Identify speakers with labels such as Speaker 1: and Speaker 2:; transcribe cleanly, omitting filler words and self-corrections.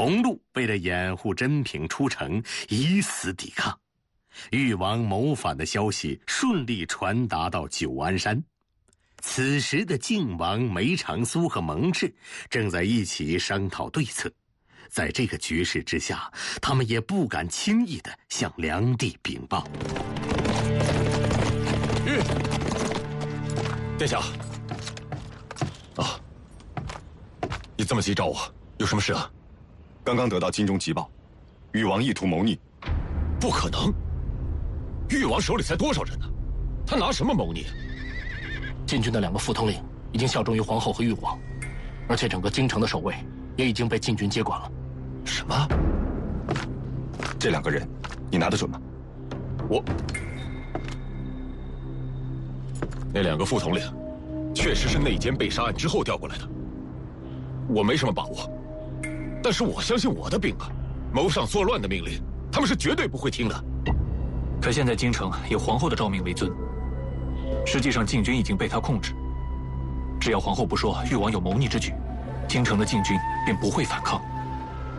Speaker 1: 荣禄为了掩护珍嫔出城，以死抵抗。誉王谋反的消息顺利传达到九安山。此时的靖王梅长苏和蒙挚正在一起商讨对策。在这个局势之下，他们也不敢轻易地向梁帝禀报。
Speaker 2: 殿下，你这么急找我，有什么事啊？
Speaker 3: 刚刚得到京中急报，誉王意图谋逆。
Speaker 2: 不可能！誉王手里才多少人呢？他拿什么谋逆？
Speaker 4: 禁军的2个副统领已经效忠于皇后和誉王，而且整个京城的守卫也已经被禁军接管了。
Speaker 2: 什么？
Speaker 3: 这2个人，你拿得准吗？
Speaker 2: 那2个副统领，确实是内奸被杀案之后调过来的。我没什么把握，但是我相信我的兵啊，谋上作乱的命令，他们是绝对不会听的。
Speaker 5: 可现在京城以皇后的诏命为尊，实际上禁军已经被他控制。只要皇后不说誉王有谋逆之举，京城的禁军便不会反抗。